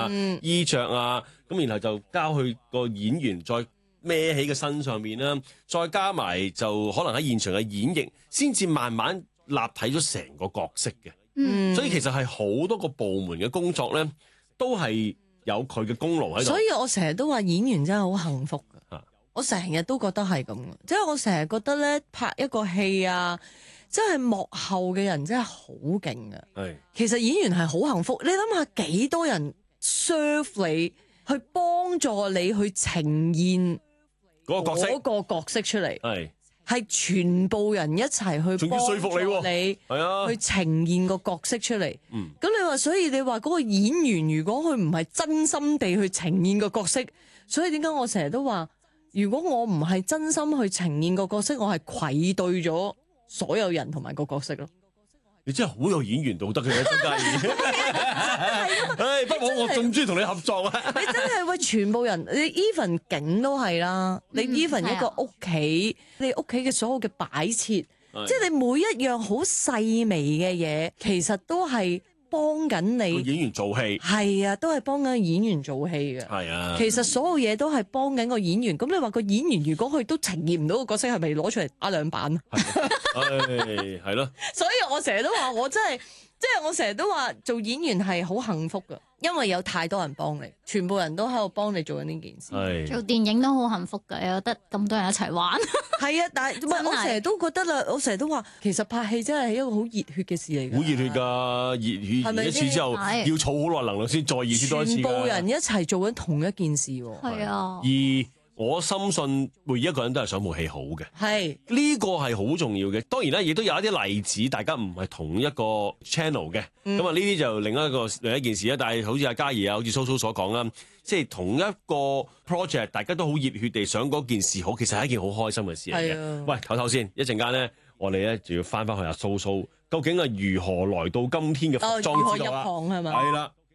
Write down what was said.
啊、衣着啊，咁然後就交去個演員再孭起個身上面啦，再加埋就可能喺現場嘅演繹，先至慢慢立體咗成個角色嘅。所以其實係好多個部門嘅工作咧，都係有佢嘅功勞喺度。 所以我成日都話演員真係好幸福㗎。我成日都覺得係咁嘅，即係我成日覺得咧，拍一個戲啊，真係幕後嘅人真係好勁啊！其實演員係好幸福，你諗下幾多人 serve 你，去幫助你去呈現嗰個角色出嚟，係全部人一齊去幫助你，去呈現個角色出嚟。咁你話，所以你話嗰個演員如果佢唔係真心地去呈現個角色，所以點解我成日都話，如果我唔係真心去呈現個角色，我係愧對咗所有人同埋個角色咯。 你真係好有演員道德嘅張嘉怡。不過我仲中意同你合作啊！ 你真係喂，全部人，你 even 景都係啦，你 even 一個屋企，你屋企嘅所有嘅擺設，即係你每一樣好細微嘅嘢，其實都係幫緊你演員做戲。 係啊，都係幫緊演員做戲嘅。 係啊， 其實所有嘢都係幫緊個演員。咁你話個演員如果佢都呈現唔到個角色，係咪攞出嚟打兩板？ 係咯。 所以我成日都話，我真係。即係我成日都話做演員係好幸福噶，因為有太多人幫你，全部人都喺度幫你做緊呢件事。 做電影都好幸福噶，有得咁多人一齊玩。係啊，但係我成日都覺得啦，我成日都話，其實拍戲真係一個好熱血嘅事嚟㗎。 好熱血㗎，熱血一次之後要儲好耐能量先再熱血多一次。 全部人一齊做緊同一件事喎。 係啊。 我深信每一個人都係想部戲好嘅， 係呢個係好重要嘅。當然啦，亦都有一啲例子，大家唔係同一個 channel 嘅，咁啊呢啲就另一件事啦。但係好似阿嘉怡啊，好似蘇蘇所講啦，即係同一個 project，大家都好熱血地想嗰件事好，其實係一件好開心嘅事嚟嘅。喂，唞唞先，一陣間咧，我哋咧就要翻去阿蘇蘇，究竟係如何來到今天嘅服裝之道啦？ 如何入行係嘛？ 係啦。